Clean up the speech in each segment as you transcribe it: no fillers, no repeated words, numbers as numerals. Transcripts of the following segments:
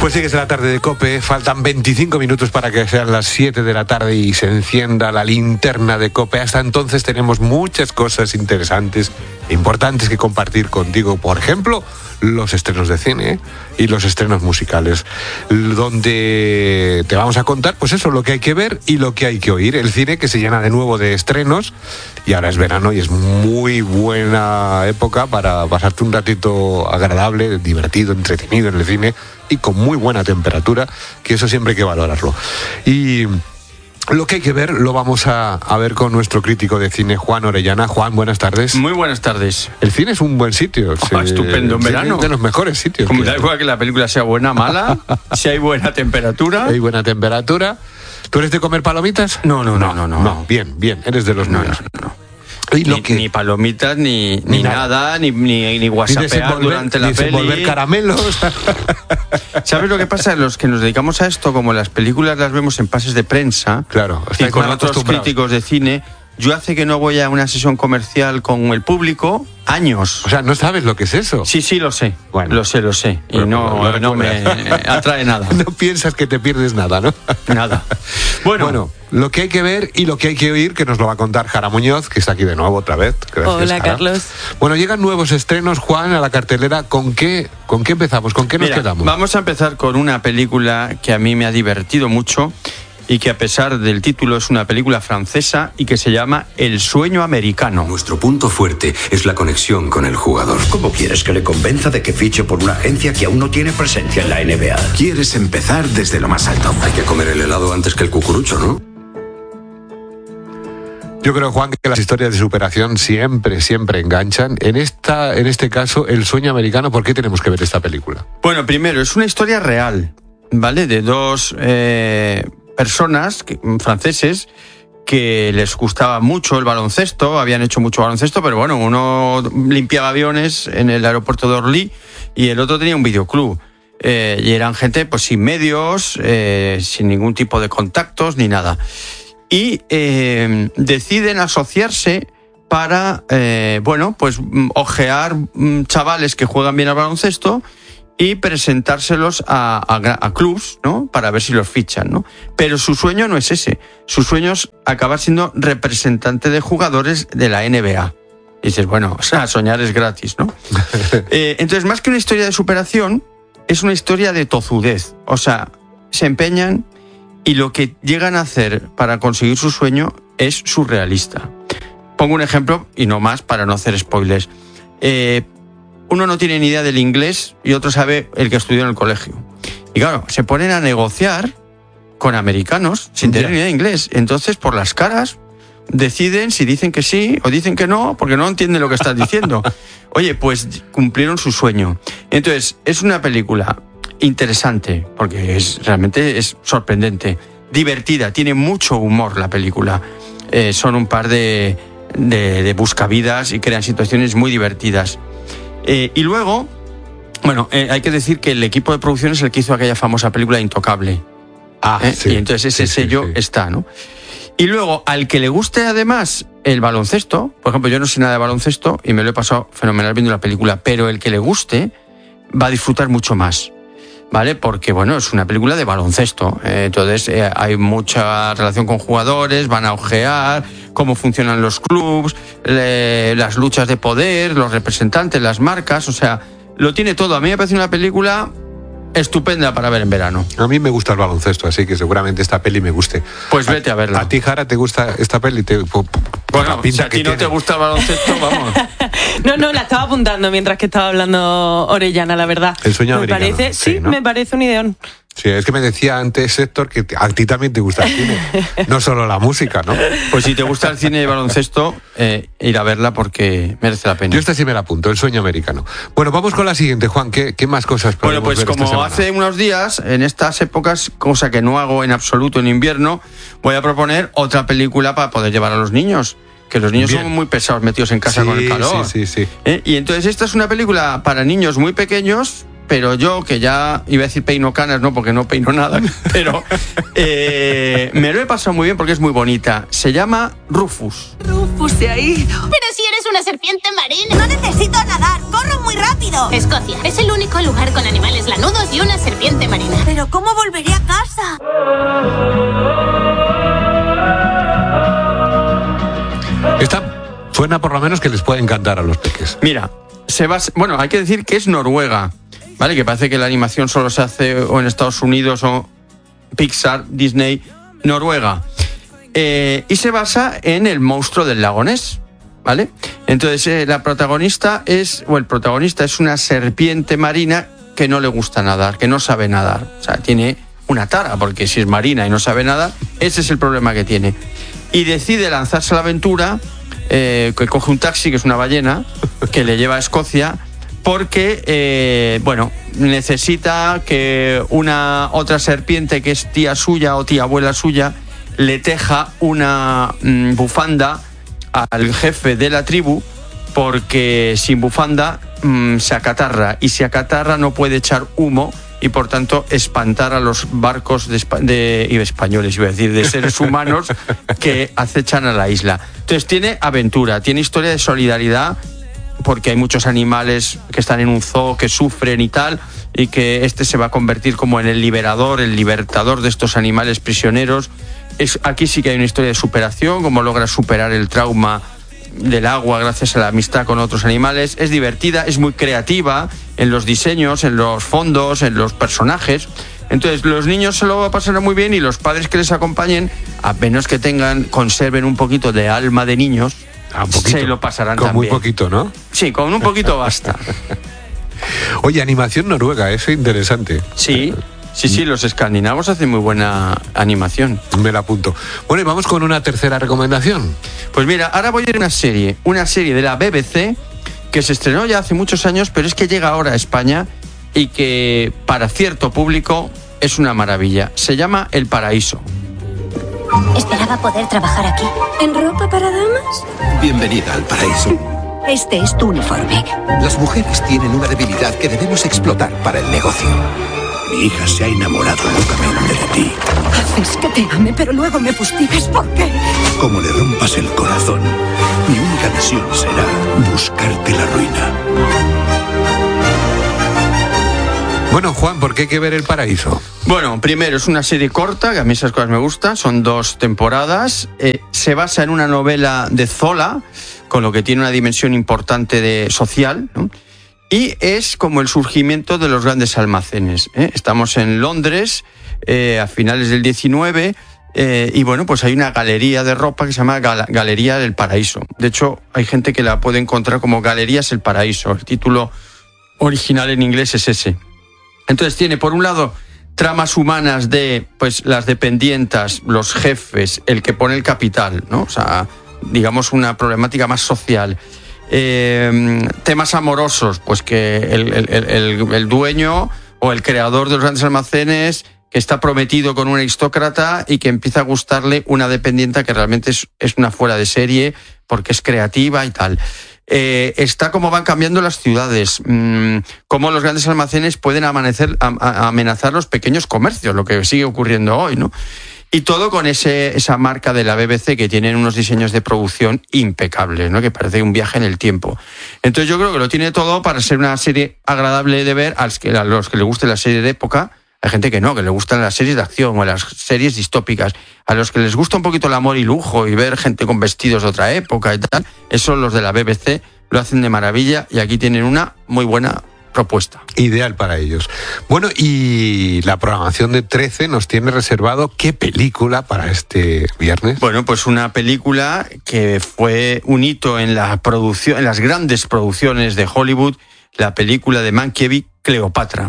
Pues sigues la tarde de COPE, faltan 25 minutos para que sean las 7 de la tarde y se encienda la linterna de COPE. Hasta entonces tenemos muchas cosas interesantes e importantes que compartir contigo. Por ejemplo, los estrenos de cine y los estrenos musicales, donde te vamos a contar, pues eso, lo que hay que ver y lo que hay que oír. El cine que se llena de nuevo de estrenos, y ahora es verano y es muy buena época para pasarte un ratito agradable, divertido, entretenido en el cine y con muy buena temperatura, que eso siempre hay que valorarlo. Y lo que hay que ver lo vamos a ver con nuestro crítico de cine, Juan Orellana. Juan, buenas tardes. Muy buenas tardes. El cine es un buen sitio. Estupendo en verano. Es de los mejores sitios. Como da igual que la película sea buena o mala, si hay buena temperatura. Hay buena temperatura. ¿Tú eres de comer palomitas? No. Bien, eres de los míos. No. Ni palomitas, ni nada, ni whatsappear durante la peli. Ni desenvolver caramelos. ¿Sabes lo que pasa? Los que nos dedicamos a esto, como las películas las vemos en pases de prensa, claro, y con otros críticos de cine, yo hace que no voy a una sesión comercial con el público años. O sea, ¿no sabes lo que es eso? Sí, lo sé. Bueno, lo sé. Y no me atrae nada. No piensas que te pierdes nada, ¿no? Nada. Bueno, lo que hay que ver y lo que hay que oír, que nos lo va a contar Jara Muñoz, que está aquí de nuevo otra vez. Gracias, hola, Jara. Carlos. Bueno, llegan nuevos estrenos, Juan, a la cartelera. ¿Con qué empezamos? ¿Con qué nos quedamos? Vamos a empezar con una película que a mí me ha divertido mucho y que a pesar del título es una película francesa y que se llama El sueño americano. Nuestro punto fuerte es la conexión con el jugador. ¿Cómo quieres que le convenza de que fiche por una agencia que aún no tiene presencia en la NBA? Quieres empezar desde lo más alto. Hay que comer el helado antes que el cucurucho, ¿no? Yo creo, Juan, que las historias de superación siempre enganchan. En este caso, El sueño americano, ¿por qué tenemos que ver esta película? Bueno, primero, es una historia real, ¿vale? De dos personas franceses que les gustaba mucho el baloncesto, habían hecho mucho baloncesto, pero bueno, uno limpiaba aviones en el aeropuerto de Orly y el otro tenía un videoclub. Y eran gente pues sin medios, sin ningún tipo de contactos ni nada. Y deciden asociarse para, ojear chavales que juegan bien al baloncesto y presentárselos a clubs, ¿no? Para ver si los fichan, ¿no? Pero su sueño no es ese. Su sueño es acabar siendo representante de jugadores de la NBA. Y dices, bueno, o sea, soñar es gratis, ¿no? Entonces, más que una historia de superación, es una historia de tozudez. O sea, se empeñan y lo que llegan a hacer para conseguir su sueño es surrealista. Pongo un ejemplo, y no más, para no hacer spoilers. Uno no tiene ni idea del inglés y otro sabe el que estudió en el colegio. Y claro, se ponen a negociar con americanos sin tener ni idea de inglés. Entonces, por las caras, deciden si dicen que sí o dicen que no, porque no entienden lo que estás diciendo. Oye, pues cumplieron su sueño. Entonces, es una película interesante, porque realmente es sorprendente, divertida, tiene mucho humor la película. Son un par de buscavidas y crean situaciones muy divertidas. Y luego, bueno, hay que decir que el equipo de producción es el que hizo aquella famosa película Intocable. Sí, y entonces ese sello está, ¿no? Y luego, al que le guste además el baloncesto, por ejemplo, yo no sé nada de baloncesto y me lo he pasado fenomenal viendo la película, pero el que le guste va a disfrutar mucho más, ¿vale? Porque, bueno, es una película de baloncesto, entonces hay mucha relación con jugadores, van a ojear cómo funcionan los clubs, las luchas de poder, los representantes, las marcas, o sea, lo tiene todo. A mí me parece una película estupenda para ver en verano. A mí me gusta el baloncesto, así que seguramente esta peli me guste. Pues vete a verla. ¿A ti, Jara, te gusta esta peli? Bueno, si a ti no te gusta el baloncesto, vamos. No, la estaba apuntando mientras que estaba hablando Orellana, la verdad. El sueño americano. Parece, sí, ¿no? Me parece un ideón. Sí, es que me decía antes, Héctor, que a ti también te gusta el cine, no solo la música, ¿no? Pues si te gusta el cine y baloncesto, ir a verla porque merece la pena. Yo esta sí me la apunto, El sueño americano. Bueno, vamos con la siguiente, Juan, ¿qué más cosas podemos ver esta semana? Bueno, pues como hace unos días, en estas épocas, cosa que no hago en absoluto en invierno, voy a proponer otra película para poder llevar a los niños. Que los niños son muy pesados metidos en casa con el calor. Sí. Y entonces esta es una película para niños muy pequeños, pero yo, que ya iba a decir peino canas, no, porque no peino nada, pero me lo he pasado muy bien porque es muy bonita. Se llama Rufus. Rufus de ahí. Pero si eres una serpiente marina. No necesito nadar, corro muy rápido. Escocia es el único lugar con animales lanudos y una serpiente marina. ¿Cómo volveré a casa? Esta suena por lo menos que les puede encantar a los peques. Mira, bueno, hay que decir que es Noruega, ¿vale? Que parece que la animación solo se hace o en Estados Unidos o Pixar, Disney, Noruega. Y se basa en el monstruo del lago Ness, ¿vale? Entonces el protagonista es una serpiente marina que no le gusta nadar, que no sabe nadar. O sea, tiene una tara, porque si es marina y no sabe nadar, ese es el problema que tiene. Y decide lanzarse a la aventura, que coge un taxi, que es una ballena, que le lleva a Escocia, porque, necesita que otra serpiente que es tía suya o tía abuela suya le teja una bufanda al jefe de la tribu, porque sin bufanda se acatarra, y si acatarra no puede echar humo y por tanto espantar a los barcos de españoles, iba a decir, de seres humanos que acechan a la isla. Entonces tiene aventura, tiene historia de solidaridad, porque hay muchos animales que están en un zoo que sufren y tal, y que se va a convertir como en el libertador de estos animales prisioneros. Aquí sí que hay una historia de superación, cómo logra superar el trauma del agua gracias a la amistad con otros animales. Es divertida, es muy creativa en los diseños, en los fondos, en los personajes. Entonces los niños se lo van a pasar muy bien, y los padres que les acompañen, a menos que conserven un poquito de alma de niños, se lo pasarán con también. Con muy poquito, ¿no? Sí, con un poquito basta. Oye, animación noruega, eso es interesante. Sí, los escandinavos hacen muy buena animación. Me la apunto. Bueno, y vamos con una tercera recomendación. Pues mira, ahora voy a ir a una serie de la BBC que se estrenó ya hace muchos años, pero es que llega ahora a España y que para cierto público es una maravilla. Se llama El Paraíso. Esperaba poder trabajar aquí. ¿En ropa para damas? Bienvenida al paraíso. Este es tu uniforme. Las mujeres tienen una debilidad que debemos explotar para el negocio. Mi hija se ha enamorado locamente de ti. Haces que te ame, pero luego me fustigas. ¿Por qué? Como le rompas el corazón, mi única misión será buscarte la ruina. Bueno, Juan, ¿por qué hay que ver El Paraíso? Bueno, primero, es una serie corta, que a mí esas cosas me gustan, son 2 temporadas, se basa en una novela de Zola, con lo que tiene una dimensión importante social, ¿no? Y es como el surgimiento de los grandes almacenes, ¿eh? Estamos en Londres, a finales del 19, y bueno, pues hay una galería de ropa que se llama Galería del Paraíso. De hecho, hay gente que la puede encontrar como Galerías El Paraíso. El título original en inglés es ese. Entonces tiene, por un lado, tramas humanas de pues las dependientas, los jefes, el que pone el capital, ¿no? O sea, digamos una problemática más social. Temas amorosos, pues que el dueño o el creador de los grandes almacenes, que está prometido con un aristócrata y que empieza a gustarle una dependienta que realmente es una fuera de serie porque es creativa y tal. Está cómo van cambiando las ciudades, cómo los grandes almacenes pueden amenazar los pequeños comercios, lo que sigue ocurriendo hoy, ¿no? Y todo con esa marca de la BBC, que tienen unos diseños de producción impecables, ¿no? Que parece un viaje en el tiempo. Entonces yo creo que lo tiene todo para ser una serie agradable de ver a los que les guste la serie de época. Hay gente que no, que le gustan las series de acción o las series distópicas. A los que les gusta un poquito el amor y lujo y ver gente con vestidos de otra época y tal, esos los de la BBC lo hacen de maravilla, y aquí tienen una muy buena propuesta. Ideal para ellos. Bueno, y la programación de 13 nos tiene reservado ¿qué película para este viernes? Bueno, pues una película que fue un hito en la producción, en las grandes producciones de Hollywood, la película de Mankiewicz, Cleopatra.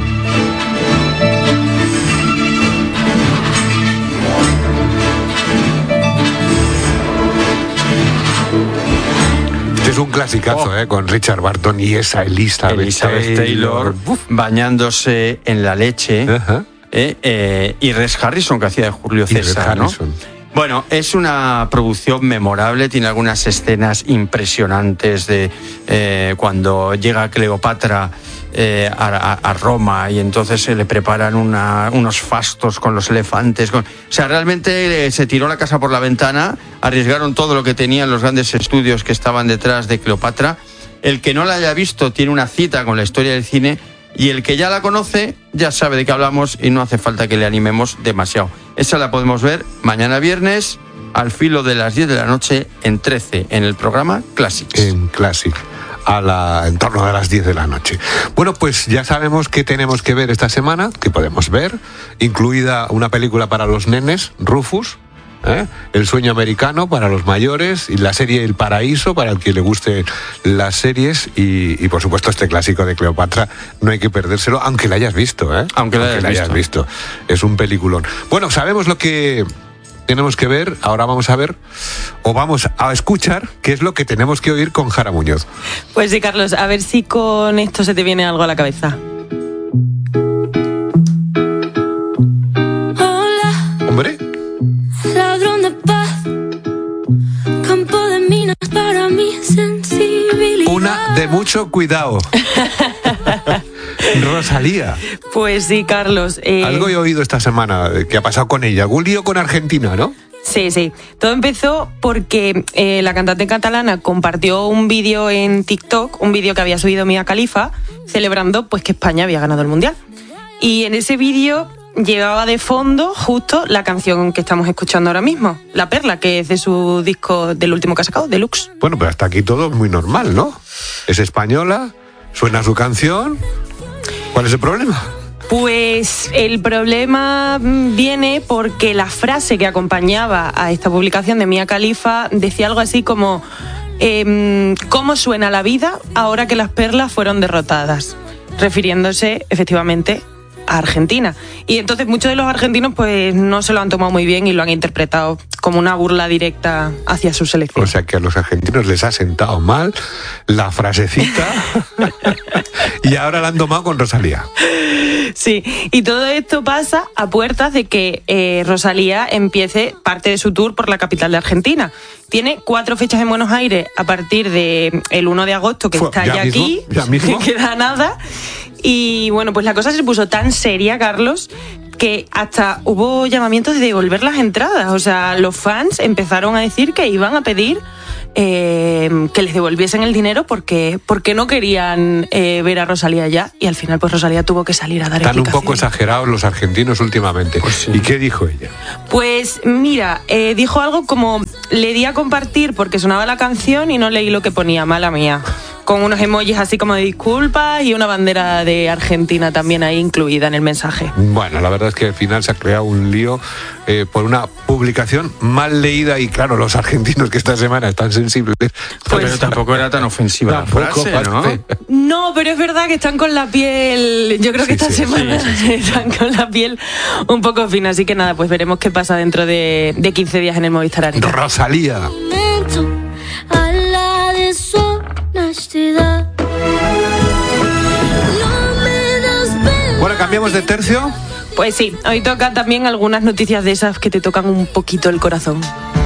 Es un clasicazo, con Richard Burton y esa Elizabeth Taylor bañándose en la leche. Y Rex Harrison, que hacía de Julio César, ¿no? Bueno, es una producción memorable, tiene algunas escenas impresionantes de cuando llega Cleopatra a Roma, y entonces se le preparan unos fastos con los elefantes. O sea, realmente se tiró la casa por la ventana, arriesgaron todo lo que tenían los grandes estudios que estaban detrás de Cleopatra. El que no la haya visto tiene una cita con la historia del cine, Y el que ya la conoce ya sabe de qué hablamos y no hace falta que le animemos demasiado. Esa la podemos ver mañana viernes al filo de las 10 de la noche en 13, en el programa Classics. En Classic, en torno a las 10 de la noche. Bueno, pues ya sabemos qué tenemos que ver esta semana, que podemos ver, incluida una película para los nenes, Rufus, El sueño americano para los mayores, y la serie El Paraíso para el que le guste las series, y por supuesto este clásico de Cleopatra, no hay que perdérselo, aunque la hayas visto, aunque la hayas visto. Es un peliculón. Bueno, sabemos lo que tenemos que ver, ahora vamos a ver, o vamos a escuchar, qué es lo que tenemos que oír con Jara Muñoz. Pues sí, Carlos, a ver si con esto se te viene algo a la cabeza. Hola, Hombre, ladrón de paz, campo de minas para mi sensibilidad. una de mucho cuidado. Rosalía. Pues sí, Carlos. Algo he oído esta semana que ha pasado con ella. Algún lío con Argentina, ¿no? Sí. Todo empezó porque la cantante catalana compartió un vídeo en TikTok, un vídeo que había subido Mia Khalifa, celebrando pues que España había ganado el Mundial. Y en ese vídeo llevaba de fondo justo la canción que estamos escuchando ahora mismo, La Perla, que es de su disco, del último que ha sacado, Deluxe. Bueno, pero hasta aquí todo muy normal, ¿no? Es española, suena su canción. ¿Cuál es el problema? Pues el problema viene porque la frase que acompañaba a esta publicación de Mia Khalifa decía algo así como ¿cómo suena la vida ahora que las perlas fueron derrotadas? Refiriéndose efectivamente a Argentina. Y entonces muchos de los argentinos pues no se lo han tomado muy bien y lo han interpretado como una burla directa hacia su selección. O sea que a los argentinos les ha sentado mal la frasecita y ahora la han tomado con Rosalía. Sí, y todo esto pasa a puertas de que Rosalía empiece parte de su tour por la capital de Argentina. Tiene 4 fechas en Buenos Aires a partir del 1 de agosto, que está ya aquí, ya mismo. que queda nada. Y bueno, pues la cosa se puso tan seria, Carlos, que hasta hubo llamamientos de devolver las entradas. O sea, los fans empezaron a decir que iban a pedir que les devolviesen el dinero porque no querían ver a Rosalía ya, y al final pues Rosalía tuvo que salir a dar explicaciones. Están un poco exagerados los argentinos últimamente. Pues sí. ¿Y qué dijo ella? Pues mira, dijo algo como: le di a compartir porque sonaba la canción y no leí lo que ponía, mala mía, con unos emojis así como de disculpas y una bandera de Argentina también ahí incluida en el mensaje. Bueno, la verdad es que al final se ha creado un lío por una publicación mal leída, y claro, los argentinos que esta semana están sensibles. Pero tampoco era tan ofensiva la frase, ¿no? No, pero es verdad que están con la piel, yo creo que esta semana están con la piel un poco fina, así que nada, pues veremos qué pasa dentro de 15 días en el Movistar Arena. Rosalía. A la deshonestidad. No me das pena. Bueno, cambiamos de tercio. Pues sí, hoy toca también algunas noticias de esas que te tocan un poquito el corazón.